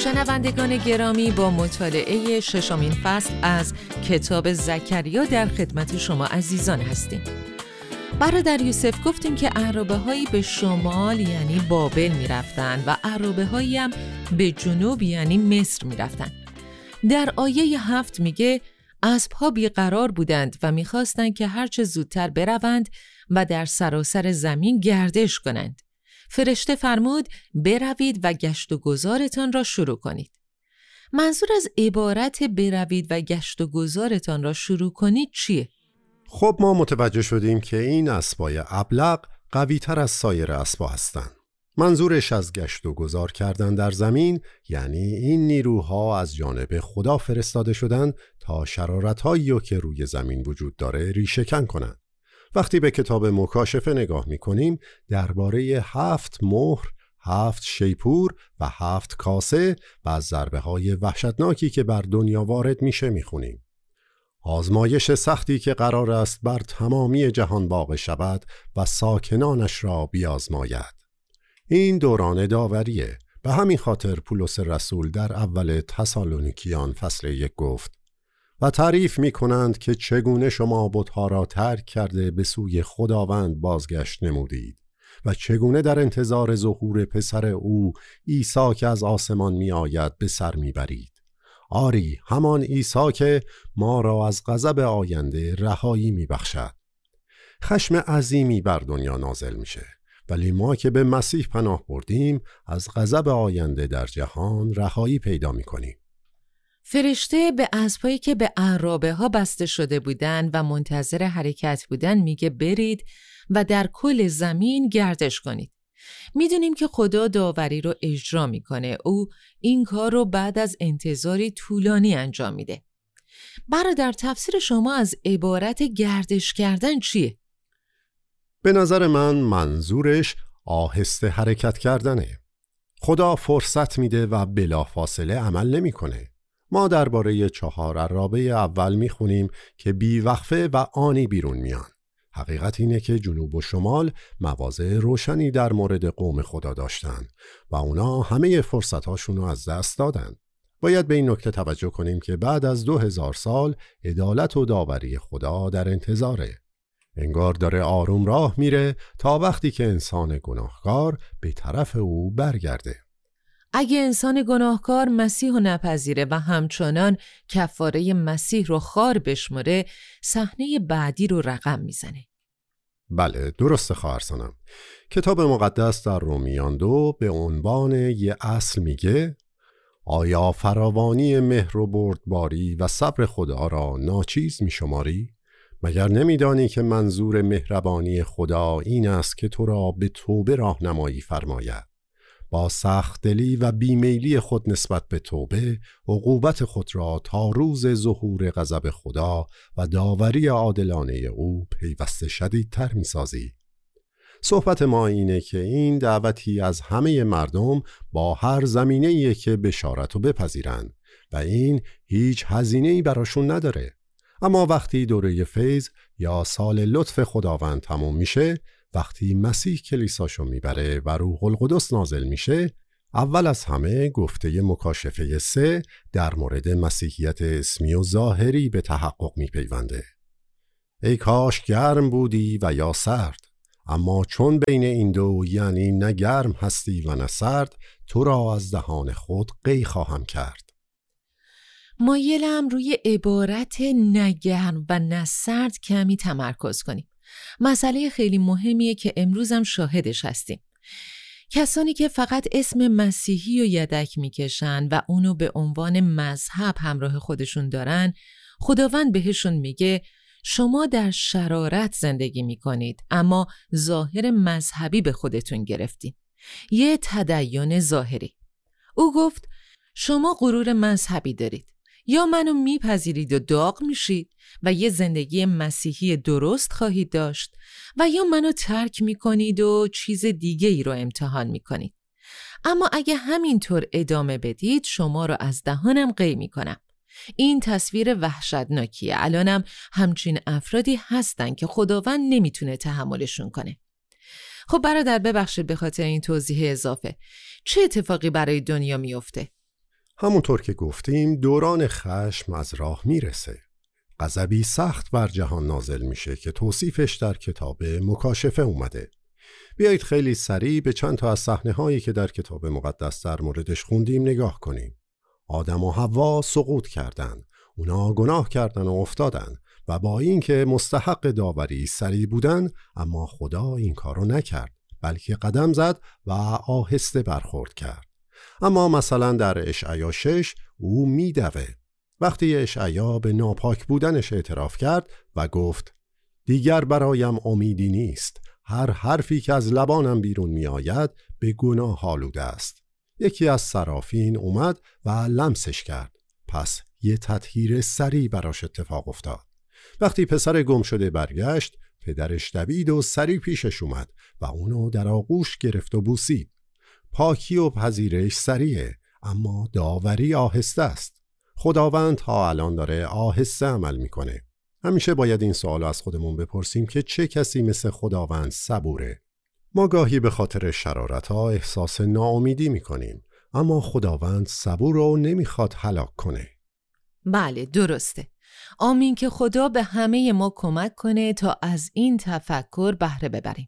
شنوندگان گرامی، با مطالعه ششمین فصل از کتاب زکریا در خدمت شما عزیزان هستیم. برادر یوسف گفتیم که اعرابه‌هایی به شمال یعنی بابل می‌رفتن و اعرابه‌هایی هم به جنوب یعنی مصر می‌رفتن. در آیه 7 میگه اسب‌ها بیقرار بودند و می‌خواستند که هرچه زودتر بروند و در سراسر زمین گردش کنند. فرشته فرمود بروید و گشت و گذارتان را شروع کنید. منظور از عبارت بروید و گشت و گذارتان را شروع کنید چیه؟ خب ما متوجه شدیم که این اسبای ابلق قوی تر از سایر اسبا هستند. منظورش از گشت و گذار کردن در زمین یعنی این نیروها از جانب خدا فرستاده شدن تا شرارت‌هایی که روی زمین وجود داره ریشه‌کن کنند. وقتی به کتاب مکاشفه نگاه می‌کنیم درباره 7 مهر، 7 شیپور و 7 کاسه و از ضربه‌های وحشتناکی که بر دنیا وارد میشه می‌خونیم. آزمایش سختی که قرار است بر تمامی جهان واقع شود و ساکنانش را بیازماید. این دوران داوریه. به همین خاطر پولس رسول در اول تسالونیکیان فصل 1 گفت و تعریف می کنند که چگونه شما بت‌ها را ترک کرده به سوی خداوند بازگشت نمودید و چگونه در انتظار ظهور پسر او عیسی که از آسمان می آید به سر می برید. آری همان عیسی که ما را از غضب آینده رهایی می بخشد. خشم عظیمی بر دنیا نازل میشه، ولی ما که به مسیح پناه بردیم از غضب آینده در جهان رهایی پیدا می کنیم. فرشته به اسبایی که به اعرابه ها بسته شده بودن و منتظر حرکت بودن میگه برید و در کل زمین گردش کنید. میدونیم که خدا داوری رو اجرا میکنه. او این کار رو بعد از انتظاری طولانی انجام میده. برادر تفسیر شما از عبارت گردش کردن چیه؟ به نظر من منظورش آهسته حرکت کردنه. خدا فرصت میده و بلافاصله عمل نمیکنه. ما درباره 4 عرابه اول میخونیم که بیوقفه و آنی بیرون میان. حقیقت اینه که جنوب و شمال مواضع روشنی در مورد قوم خدا داشتن و اونا همه فرصتاشون رو از دست دادن. باید به این نکته توجه کنیم که بعد از 2000 سال عدالت و داوری خدا در انتظاره. انگار داره آروم راه میره تا وقتی که انسان گناهکار به طرف او برگرده. اگه انسان گناهکار مسیح رو نپذیره و همچنان کفاره مسیح رو خار بشمره، صحنه بعدی رو رقم میزنه. بله درسته خواهرسانم. کتاب مقدس در رومیان 2 به عنوان یه اصل میگه آیا فراوانی مهر و بردباری و صبر خدا را ناچیز میشماری؟ مگر نمیدانی که منظور مهربانی خدا این است که تو را به توبه راهنمایی فرماید؟ با سخت‌دلی و بیمیلی خود نسبت به توبه، عقوبت خود را تا روز ظهور غضب خدا و داوری عادلانه او پیوسته شدیدتر می‌سازی. صحبت ما اینه که این دعوتی از همه مردم با هر زمینه‌ای که بشارت رو بپذیرند و این هیچ هزینه‌ای براشون نداره. اما وقتی دوره فیض یا سال لطف خداوند تموم میشه، وقتی مسیح کلیساشو میبره و روح القدس نازل میشه، اول از همه گفته مکاشفه 3 در مورد مسیحیت اسمی و ظاهری به تحقق میپیونده. ای کاش گرم بودی و یا سرد، اما چون بین این دو یعنی نه گرم هستی و نه سرد، تو را از دهان خود قی خواهم کرد. مایلم روی عبارت نه گرم و نه سرد کمی تمرکز کنیم. مسئله خیلی مهمیه که امروزم شاهدش هستیم. کسانی که فقط اسم مسیحی رو یدک میکشن و اونو به عنوان مذهب همراه خودشون دارن، خداوند بهشون میگه شما در شرارت زندگی میکنید اما ظاهر مذهبی به خودتون گرفتین. یه تدین ظاهری. او گفت شما غرور مذهبی دارید. یا منو میپذیرید و داغ میشید و یه زندگی مسیحی درست خواهید داشت و یا منو ترک میکنید و چیز دیگه ای رو امتحان میکنید. اما اگه همینطور ادامه بدید شما رو از دهانم قی میکنم. این تصویر وحشتناکیه. الانم همچین افرادی هستن که خداوند نمیتونه تحملشون کنه. خب برادر ببخشید به خاطر این توضیح اضافه. چه اتفاقی برای دنیا میفته؟ همونطور که گفتیم دوران خشم از راه میرسه. غضبی سخت بر جهان نازل میشه که توصیفش در کتاب مکاشفه اومده. بیایید خیلی سریع به چند تا از صحنه‌هایی که در کتاب مقدس در موردش خوندیم نگاه کنیم. آدم و حوا سقوط کردند. اونا گناه کردن و افتادن و با اینکه مستحق داوری سریع بودن، اما خدا این کارو نکرد، بلکه قدم زد و آهسته برخورد کرد. اما مثلا در اشعیا 6 او میدوه. وقتی اشعیا به ناپاک بودنش اعتراف کرد و گفت دیگر برایم امیدی نیست، هر حرفی که از لبانم بیرون می آید به گناه آلوده است. یکی از صرافین اومد و لمسش کرد. پس یه تطهیر سریع براش اتفاق افتاد. وقتی پسر گم شده برگشت، پدرش دوید و سریع پیشش اومد و اونو در آغوش گرفت و بوسید. پاکی و پذیرش سریعه، اما داوری آهسته است. خداوند تا الان داره آهسته عمل میکنه. همیشه باید این سوالو از خودمون بپرسیم که چه کسی مثل خداوند صبوره؟ ما گاهی به خاطر شرارت‌ها احساس ناامیدی میکنیم، اما خداوند صبور رو نمیخواد هلاک کنه. بله درسته. آمین که خدا به همه ما کمک کنه تا از این تفکر بهره ببریم.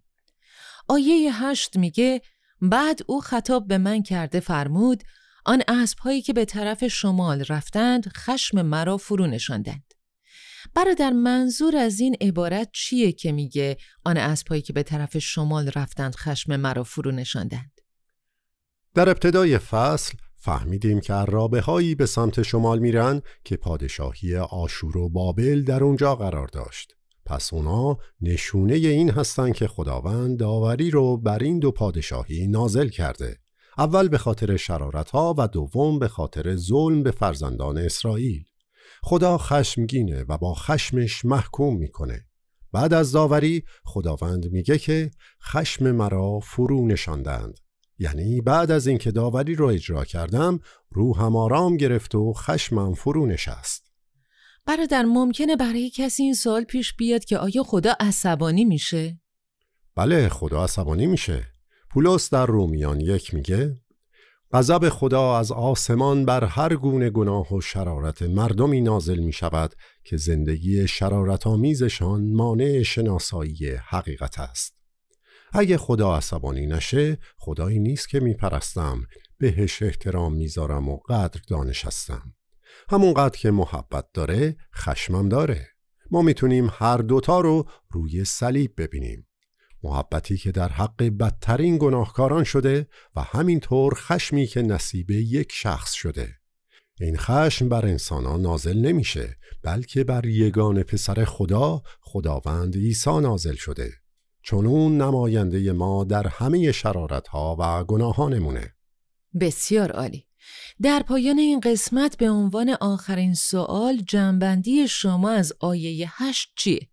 آیه 8 میگه بعد او خطاب به من کرده فرمود آن اسب‌هایی که به طرف شمال رفتند خشم مرا فرو نشاندند. برادر منظور از این عبارت چیه که میگه آن اسب‌هایی که به طرف شمال رفتند خشم مرا فرو نشاندند؟ در ابتدای فصل فهمیدیم که عرابه‌هایی به سمت شمال میرن که پادشاهی آشور و بابل در اونجا قرار داشت. پس اونا نشونه این هستن که خداوند داوری رو بر این دو پادشاهی نازل کرده. اول به خاطر شرارت‌ها و دوم به خاطر ظلم به فرزندان اسرائیل. خدا خشمگینه و با خشمش محکوم میکنه. بعد از داوری خداوند میگه که خشم مرا فرو نشاندند. یعنی بعد از اینکه داوری رو اجرا کردم، روحم آرام گرفت و خشمم فرو نشست. برادر ممکنه برای کسی این سوال پیش بیاد که آیا خدا عصبانی میشه؟ بله، خدا عصبانی میشه. پولس در رومیان 1 میگه غضب خدا از آسمان بر هر گونه گناه و شرارت مردمی نازل می شود که زندگی شرارت‌آمیزشان مانع شناسایی حقیقت است. اگه خدا عصبانی نشه، خدایی نیست که می پرستم، بهش احترام میذارم و قدر دانش هستم. همون قدر که محبت داره، خشمم داره. ما میتونیم هر دوتا رو روی صلیب ببینیم. محبتی که در حق بدترین گناهکاران شده و همینطور خشمی که نصیب یک شخص شده. این خشم بر انسانان نازل نمیشه، بلکه بر یگانه پسر خدا، خداوند عیسی نازل شده. چون اون نماینده ما در همه شرارت‌ها و گناهانمونه. بسیار عالی. در پایان این قسمت به عنوان آخرین سوال جمع‌بندی شما از آیه 8 چیه؟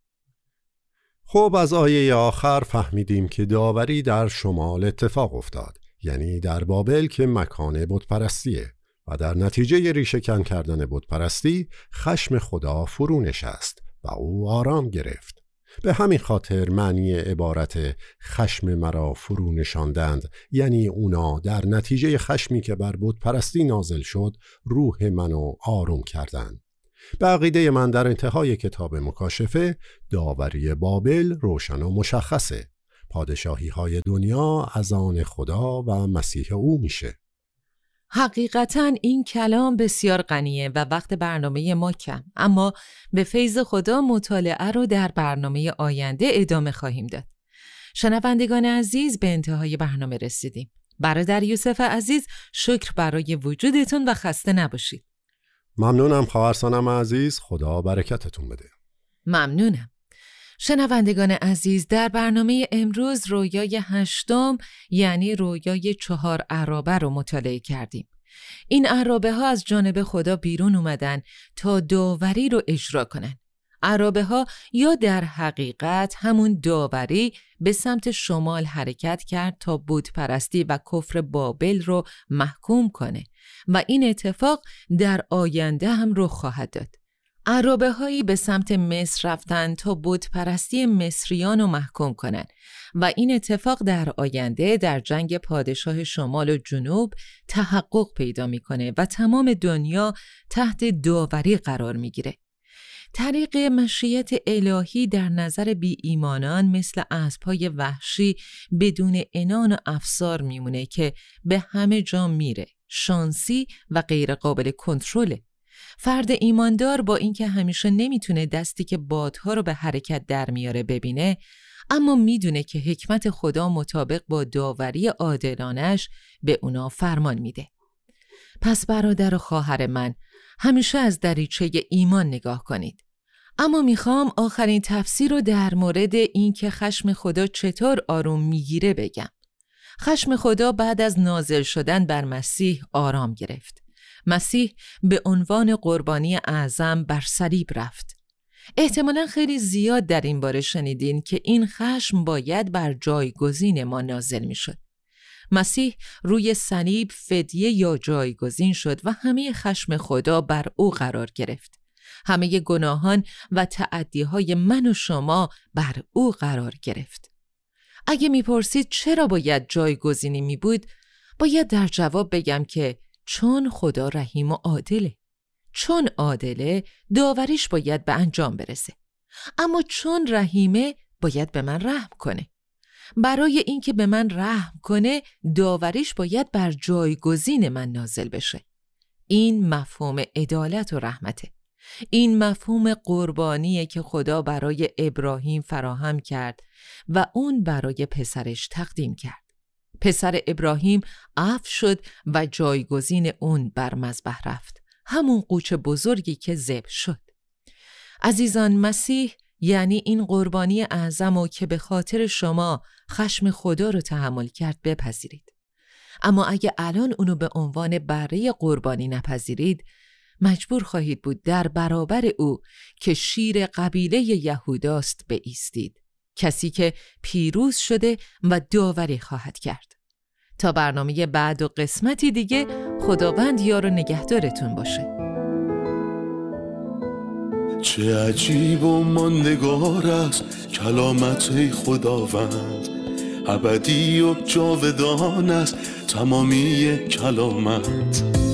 خب از آیه آخر فهمیدیم که داوری در شمال اتفاق افتاد، یعنی در بابل که مکان بتپرستیه و در نتیجه ریشه‌کن کردن بتپرستی خشم خدا فرو نشست و او آرام گرفت. به همین خاطر معنی عبارت خشم مرا فرو نشاندند یعنی اونا در نتیجه خشمی که بر بتپرستی نازل شد روح منو آروم کردند. به عقیده من در انتهای کتاب مکاشفه داوری بابل روشن و مشخصه. پادشاهی های دنیا از آن خدا و مسیح او میشه. حقیقتاً این کلام بسیار غنیه و وقت برنامه ما کم، اما به فیض خدا مطالعه رو در برنامه آینده ادامه خواهیم داد. شنوندگان عزیز، به انتهای برنامه رسیدیم. برادر یوسف عزیز، شکر برای وجودتون و خسته نباشید. ممنونم خواهر سانم عزیز، خدا برکتتون بده. ممنونم. شنوندگان عزیز، در برنامه امروز رویای 8 یعنی رویای 4 عرابه رو مطالعه کردیم. این عرابه ها از جانب خدا بیرون اومدن تا داوری رو اجرا کنن. عرابه ها یا در حقیقت همون داوری به سمت شمال حرکت کرد تا بت پرستی و کفر بابل رو محکوم کنه و این اتفاق در آینده هم رخ خواهد داد. عرابه هایی به سمت مصر رفتند تا بت پرستی مصریان رو محکوم کنند و این اتفاق در آینده در جنگ پادشاه شمال و جنوب تحقق پیدا میکنه و تمام دنیا تحت داوری قرار میگیره. طریق مشیت الهی در نظر بی ایمانان مثل اسب‌های وحشی بدون عنان و افسار میمونه که به همه جا میره، شانسی و غیر قابل کنترله. فرد ایماندار با اینکه همیشه نمیتونه دستی که بادها رو به حرکت در میاره ببینه، اما میدونه که حکمت خدا مطابق با داوری عادلانش به اونا فرمان میده. پس برادر و خواهر من، همیشه از دریچه ایمان نگاه کنید. اما میخوام آخرین تفسیر رو در مورد این که خشم خدا چطور آروم میگیره بگم. خشم خدا بعد از نازل شدن بر مسیح آرام گرفت. مسیح به عنوان قربانی اعظم بر صلیب رفت. احتمالاً خیلی زیاد در این باره شنیدین که این خشم باید بر جایگزین ما نازل میشد. مسیح روی صلیب فدیه یا جایگزین شد و همه خشم خدا بر او قرار گرفت. همه گناهان و تعدیهای من و شما بر او قرار گرفت. اگه میپرسید چرا باید جایگزینی می بود، باید در جواب بگم که چون خدا رحیم و عادله. چون عادله، داوریش باید به انجام برسه. اما چون رحیمه، باید به من رحم کنه. برای اینکه به من رحم کنه، داوریش باید بر جایگزین من نازل بشه. این مفهوم عدالت و رحمته. این مفهوم قربانیه که خدا برای ابراهیم فراهم کرد و اون برای پسرش تقدیم کرد. پسر ابراهیم عفو شد و جایگزین اون بر مذبح رفت. همون قوچ بزرگی که ذبح شد. عزیزان، مسیح یعنی این قربانی اعظمو که به خاطر شما خشم خدا رو تحمل کرد بپذیرید. اما اگه الان اونو به عنوان بره قربانی نپذیرید، مجبور خواهید بود در برابر او که شیر قبیله یهوداست بایستید. کسی که پیروز شده و داوری خواهد کرد. تا برنامه بعد و قسمتی دیگه، خداوند یار و نگهدارتون باشه. چه عجیب و ماندگار است کلامت خداوند، ابدی و جاودان است تمامی کلامت.